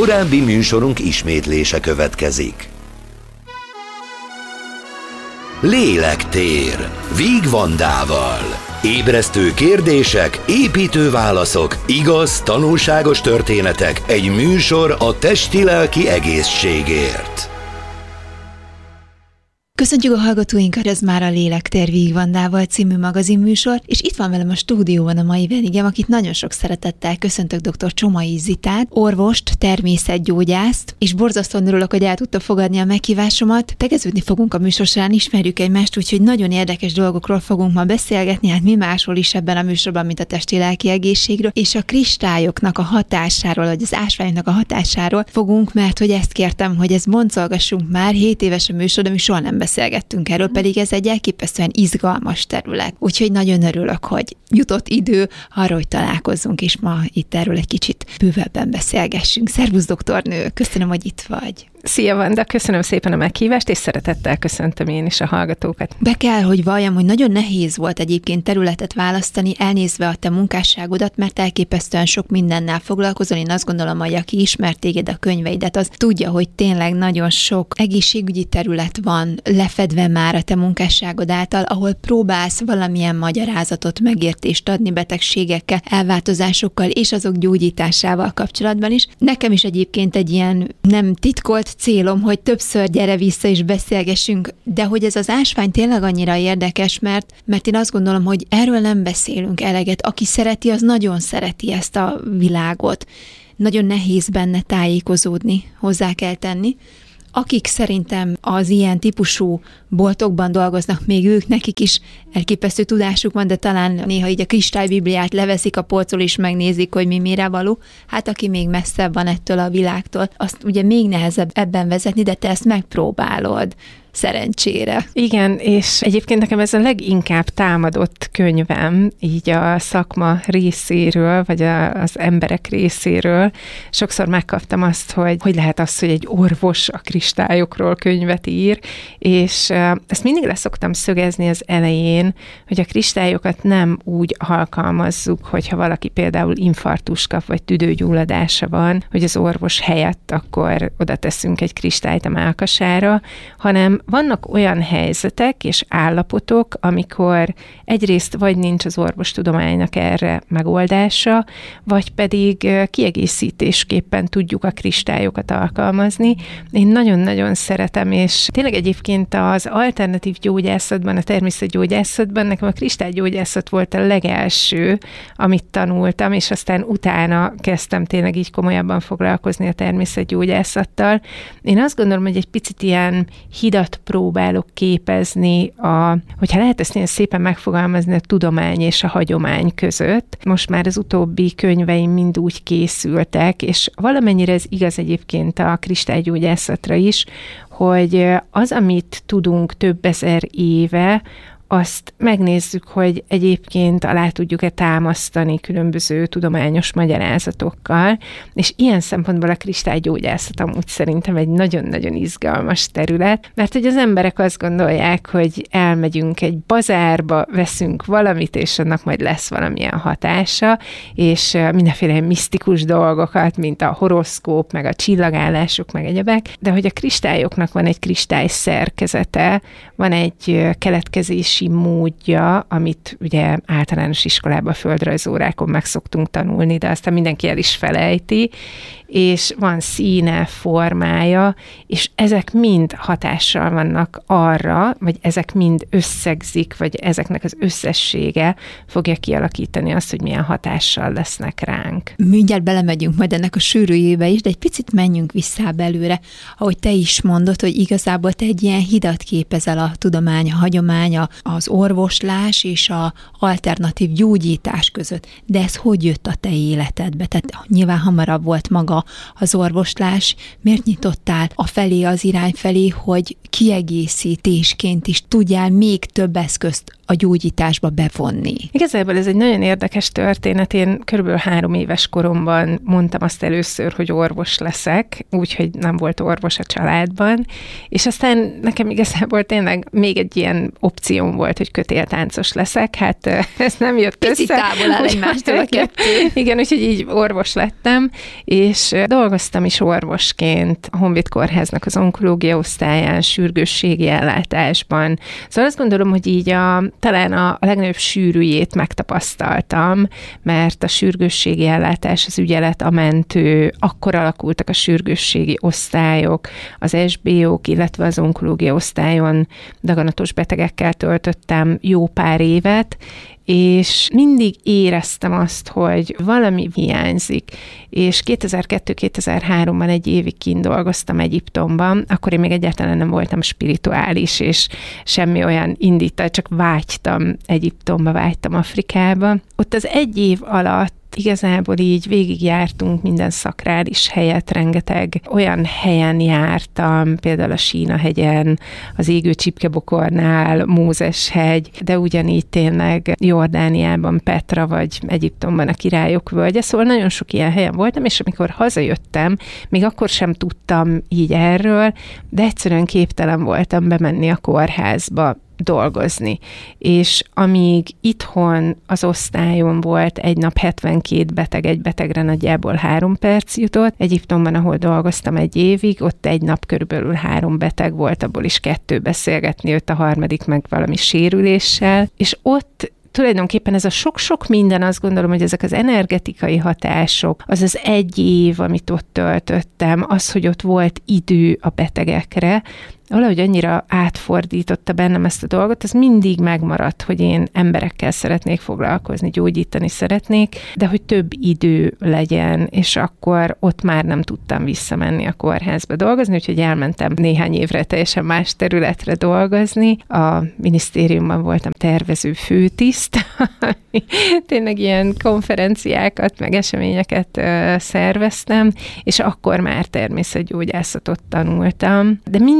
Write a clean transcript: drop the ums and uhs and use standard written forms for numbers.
Korábbi műsorunk ismétlése következik. Lélektér Víg Vandával. Ébresztő kérdések, építő válaszok, igaz, tanulságos történetek, egy műsor a testi-lelki egészségért. Köszöntjük a hallgatóinkat, ez már a Lélektér Víg Vandával című magazinműsor, és itt van velem a stúdióban a mai vendégem, akit nagyon sok szeretettel köszöntök, dr. Csomai Zitát, orvost, természetgyógyászt, és borzasztóan örülök, hogy el tudta fogadni a meghívásomat. Tegeződni fogunk a műsor során, ismerjük egymást, úgyhogy nagyon érdekes dolgokról fogunk ma beszélgetni, hát mi másról is ebben a műsorban, mint a testi-lelki egészségről, és a kristályoknak a hatásáról, vagy az ásványoknak a hatásáról fogunk, mert hogy ezt kértem, hogy ezt boncolgassunk már, 7 éves a műsor, de mi soha nem beszélgettünk erről, pedig ez egy elképesztően izgalmas terület. Úgyhogy nagyon örülök, hogy jutott idő arra, hogy találkozzunk, és ma itt erről egy kicsit bővebben beszélgessünk. Szervusz, doktornő! Köszönöm, hogy itt vagy. Szia, Vanda! Köszönöm szépen a meghívást, és szeretettel köszöntöm én is a hallgatókat. Be kell, hogy valljam, hogy nagyon nehéz volt egyébként területet választani, elnézve a te munkásságodat, mert elképesztően sok mindennel foglalkozol. Én azt gondolom, hogy aki ismer téged, a könyveidet, az tudja, hogy tényleg nagyon sok egészségügyi terület van lefedve már a te munkásságod által, ahol próbálsz valamilyen magyarázatot, megértést adni betegségekkel, elváltozásokkal és azok gyógyításával kapcsolatban is. Nekem is egyébként egy ilyen nem titkolt célom, hogy többször gyere vissza és beszélgessünk, de hogy ez az ásvány tényleg annyira érdekes, mert én azt gondolom, hogy erről nem beszélünk eleget. Aki szereti, az nagyon szereti ezt a világot. Nagyon nehéz benne tájékozódni, hozzá kell tenni. Akik szerintem az ilyen típusú boltokban dolgoznak, még ők, nekik is elképesztő tudásuk van, de talán néha így a kristálybibliát leveszik a polcról és megnézik, hogy mi mire való. Hát aki még messzebb van ettől a világtól, azt ugye még nehezebb ebben vezetni, de te ezt megpróbálod. Szerencsére. Igen, és egyébként nekem ez a leginkább támadott könyvem, így a szakma részéről, vagy az emberek részéről. Sokszor megkaptam azt, hogy lehet az, hogy egy orvos a kristályokról könyvet ír, és ezt mindig leszoktam szögezni az elején, hogy a kristályokat nem úgy alkalmazzuk, hogyha valaki például infarktust kap, vagy tüdőgyulladása van, hogy az orvos helyett akkor oda teszünk egy kristályt a mellkasára, hanem vannak olyan helyzetek és állapotok, amikor egyrészt vagy nincs az orvostudománynak erre megoldása, vagy pedig kiegészítésképpen tudjuk a kristályokat alkalmazni. Én nagyon-nagyon szeretem, és tényleg egyébként az alternatív gyógyászatban, a természetgyógyászatban nekem a kristálygyógyászat volt a legelső, amit tanultam, és aztán utána kezdtem tényleg így komolyabban foglalkozni a természetgyógyászattal. Én azt gondolom, hogy egy picit ilyen hidat próbálok képezni, hogyha lehet ezt ilyen szépen megfogalmazni, a tudomány és a hagyomány között. Most már az utóbbi könyveim mind úgy készültek, és valamennyire ez igaz egyébként a kristálygyógyászatra is, hogy az, amit tudunk több ezer éve, azt megnézzük, hogy egyébként alá tudjuk-e támasztani különböző tudományos magyarázatokkal, és ilyen szempontból a kristálygyógyászat amúgy szerintem egy nagyon-nagyon izgalmas terület, mert hogy az emberek azt gondolják, hogy elmegyünk egy bazárba, veszünk valamit, és annak majd lesz valamilyen hatása, és mindenféle misztikus dolgokat, mint a horoszkóp, meg a csillagállások, meg egyebek, de hogy a kristályoknak van egy kristály szerkezete, van egy keletkezési módja, amit ugye általános iskolában földrajzórákon meg szoktunk tanulni, de aztán mindenki el is felejti, és van színe, formája, és ezek mind hatással vannak arra, vagy ezek mind összegzik, vagy ezeknek az összessége fogja kialakítani azt, hogy milyen hatással lesznek ránk. Mindjárt belemegyünk majd ennek a sűrűjébe is, de egy picit menjünk vissza belőle, ahogy te is mondod, hogy igazából te egy ilyen hidat képezel a tudomány, a hagyomány, az orvoslás és a alternatív gyógyítás között. De ez hogy jött a te életedbe? Tehát nyilván hamarabb volt maga az orvoslás. Miért nyitottál afelé, az irány felé, hogy kiegészítésként is tudjál még több eszközt a gyógyításba bevonni? Igazából ez egy nagyon érdekes történet. Én körülbelül 3 éves koromban mondtam azt először, hogy orvos leszek, úgyhogy nem volt orvos a családban, és aztán nekem igazából tényleg még egy ilyen opcióm volt, hogy kötéltáncos leszek, hát ez nem jött Picit össze. távol áll egymástól a kettő. Igen, úgyhogy így orvos lettem, és dolgoztam is orvosként a Honvéd Kórháznak az onkológia osztályán, sürgősségi ellátásban. Szóval azt gondolom, hogy így talán a legnagyobb sűrűjét megtapasztaltam, mert a sürgősségi ellátás, az ügyelet, a mentő, akkor alakultak a sürgősségi osztályok, az SBO-k, illetve az onkológia osztályon daganatos betegekkel töltöttem jó pár évet, és mindig éreztem azt, hogy valami hiányzik. És 2002-2003-ban egy évig kint dolgoztam Egyiptomban, akkor én még egyáltalán nem voltam spirituális, és semmi olyan indítat, csak vágytam Egyiptomba, vágytam Afrikába. Ott az egy év alatt igazából így végigjártunk minden szakrális helyet, rengeteg olyan helyen jártam, például a Sína-hegyen, az Égő Csipkebokornál, Mózes-hegy, de ugyanígy tényleg Jordániában, Petra, vagy Egyiptomban a Királyok völgye, szóval nagyon sok ilyen helyen voltam, és amikor hazajöttem, még akkor sem tudtam így erről, de egyszerűen képtelen voltam bemenni a kórházba dolgozni. És amíg itthon az osztályon volt egy nap 72 beteg, egy betegre nagyjából 3 perc jutott. Egyiptomban, ahol dolgoztam egy évig, ott egy nap körülbelül 3 beteg volt, abból is 2 beszélgetni, jött a harmadik meg valami sérüléssel, és ott tulajdonképpen ez a sok-sok minden, azt gondolom, hogy ezek az energetikai hatások, az az egy év, amit ott töltöttem, az, hogy ott volt idő a betegekre, valahogy annyira átfordította bennem ezt a dolgot, az mindig megmaradt, hogy én emberekkel szeretnék foglalkozni, gyógyítani szeretnék, de hogy több idő legyen, és akkor ott már nem tudtam visszamenni a kórházba dolgozni, úgyhogy elmentem néhány évre teljesen más területre dolgozni. A minisztériumban voltam tervező főtiszt, tényleg ilyen konferenciákat, meg eseményeket szerveztem, és akkor már természetgyógyászatot tanultam. De